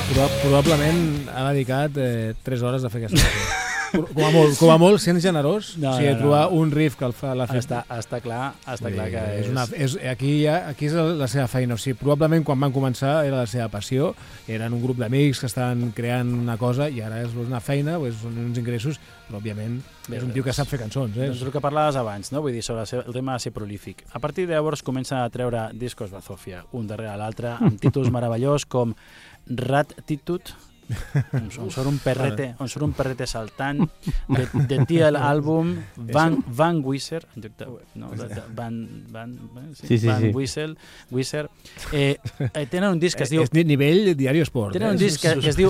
Probablement ha dedicat 3 hores a fer aquesta cançó. Com a molt, sent generós, trobar un riff que l'ha fet. Està clar que aquí és la seva feina. O sigui, probablement quan van començar era la seva passió, eren un grup d'amics que estaven creant una cosa i ara és una feina, són uns ingressos, però òbviament és un tio que sap fer cançons. Doncs el que parlaves abans, no? Vull dir, sobre el tema de ser prolífic. A partir de llavors comença a treure discos bazofia, un darrere l'altre, amb títols meravellosos com Rat-Titut, on surt un perrete saltant, de Tiel àlbum, Van Wisser, Wisser, tenen un disc que es diu... És nivell diari esport. Tenen un disc que es diu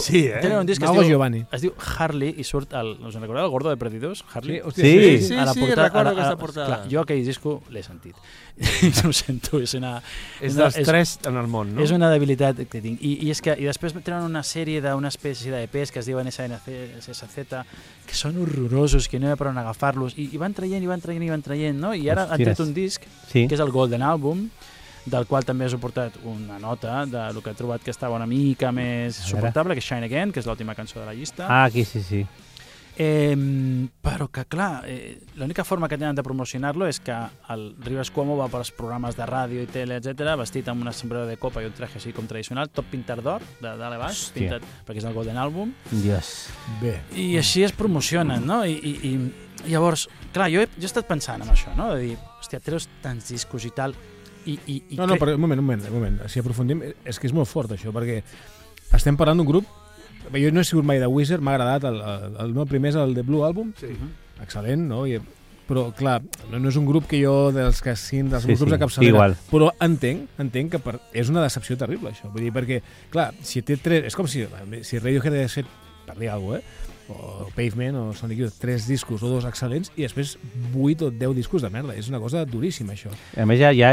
Harley i surt us en recordeu el gordo de Perdidos? Harley? Sí, recordo aquesta portada. Jo aquell disco l'he sentit. Ho sento, és dels tres en el món, no? És una debilitat que tinc. I després tenen una sèrie d'una espècie d'EPs que es diuen SNCZ, que són horrorosos, que no hi ha per on agafar-los, i van traient, no? I ara han tret un disc, que és el Golden Album, del qual també he suportat una nota del que he trobat que estava una mica més suportable, que és Shine Again, que és l'última cançó de la llista. Aquí sí. Però que clar, l'única forma que tenen de promocionar-lo és que el Rivers Cuomo va pels programes de ràdio i tele, etc, vestit amb una sombrero de copa i un traje així com tradicional, tot pintat d'or, de dalt a baix, pintat, perquè és el Golden Album. Dios. Bé. I així es promocionen, no? I llavors, clar, jo he estat pensant en això, no? De dir, hòstia, treus tants discos i tal, No, però un moment, si aprofundim, és que és molt fort això, perquè estem parlant d'un grup. Jo no he sigut mai de Weezer, m'ha agradat, el meu primer és el The Blue Album, excel·lent, no? Però clar, no és un grup que jo dels que siguin dels grups de capçalera, però entenc que és una decepció terrible això, vull dir, perquè clar, si té tres, és com si Radiohead hagués fet, per dir alguna cosa, o Pavement o Sonic Youth, 3 discos o 2 excel·lents i després 8 o 10 discos de merda, és una cosa duríssima això. A més ja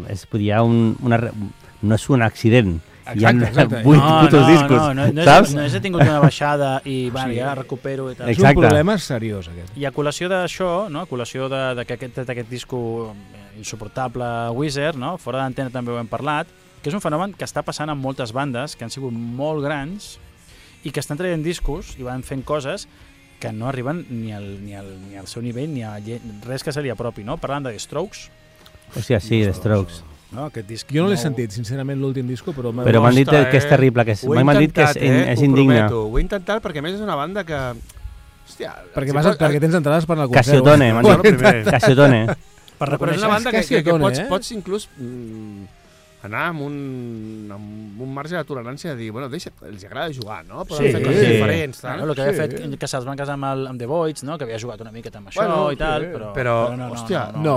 no és un accident. Exacte. 8 putos discos, saps? No he tingut una baixada i ja recupero i tal. És un problema seriós aquest. I a col·lació d'això, a col·lació d'aquest disco insuportable Weezer, fora d'antena també ho hem parlat, que és un fenomen que està passant amb moltes bandes que han sigut molt grans i que estan traient discos i van fent coses que no arriben ni al seu nivell ni a res que se li apropi, no? Parlant de The Strokes. Hòstia, sí, The Strokes. No, aquest disc jo no l'he sentit, sincerament, l'últim disco, però m'han dit que és terrible, que m'han dit que és indigne. Ho he intentat perquè a més és una banda que... Hòstia... Perquè tens entrades per anar al concert. Casiotone, m'han dit. Casiotone. Però és una banda que pots inclús... anar amb un marge de tolerància de dir, bueno, els agrada jugar, no? Poden fer coses diferents. El que havia fet Casablanca amb The Voids, que havia jugat una miqueta amb això i tal, però hòstia, no.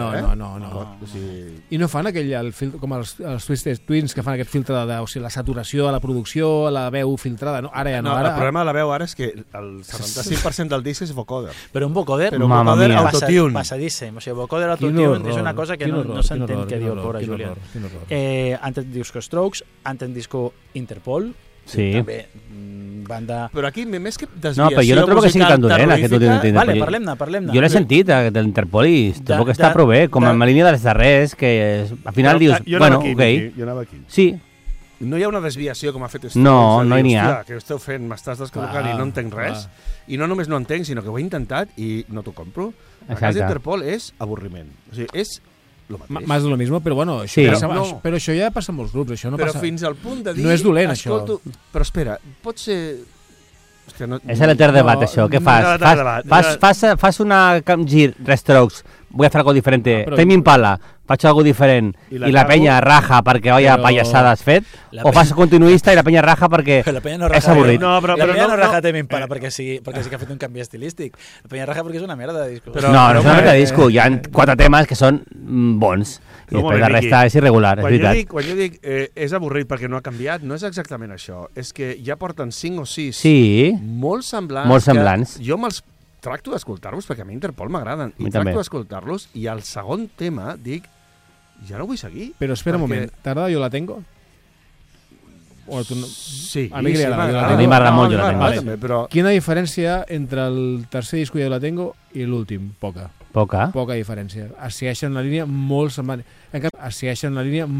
I no fan com els Twisted Twins, que fan aquest filtre de la saturació de la producció, la veu filtrada, no? Ara ja no. El problema de la veu ara és que el 75% del disc és vocoder. Però un vocoder autotune. Passadíssim. O sigui, vocoder autotune és una cosa que no s'entén què diu el pobre Julián. Han tret disco Strokes, han tret disco Interpol, també banda... Però aquí, més que desviació... No, però jo no trobo que sigui tan dolent aquest últim Interpol. Vale, parlem-ne. Jo l'he sentit, de l'Interpol, i tampoc està prou bé, com en la línia dels darrers, que al final dius, bueno, ok. Jo anava aquí. Sí. No hi ha una desviació com ha fet Strokes. No n'hi ha. Hòstia, què esteu fent? M'estàs descol·locant i no entenc res. I no només no entenc, sinó que ho he intentat i no t'ho compro. El cas d'Interpol és avorriment. O sigui, és más de lo mismo, però bueno, però això ja passa a molts grups, això no passa. Però fins al punt de dir... No és dolent, això. Però espera, pot ser... És l'etern debat, això. Què fas? Fas un gir, Strokes, voy a hacer algo diferente. Tame Impala, faig algo diferent i la penya raja perquè vaya payassada has fet? O fas continuista i la penya raja perquè és avorrit? La penya no raja Tame Impala perquè sí que ha fet un canvi estilístic. La penya raja perquè és una merda de disco. No és una merda de disco. Hi ha 4 temes que són bons i després la resta és irregular, és veritat. Quan jo dic és avorrit perquè no ha canviat, no és exactament això. És que ja porten 5 o 6 molt semblants. Jo me'ls tracto d'escoltar-los perquè a mi Interpol m'agraden i tracto d'escoltar-los i al segon tema dic, ja no vull seguir. Però espera un moment, t'agrada Yo La Tengo? Sí. A mi m'agrada molt Yo La Tengo. Però quina diferència entre el tercer disco de Yo La Tengo i l'últim? Poca diferència. Es segueixen la línia molt semblant.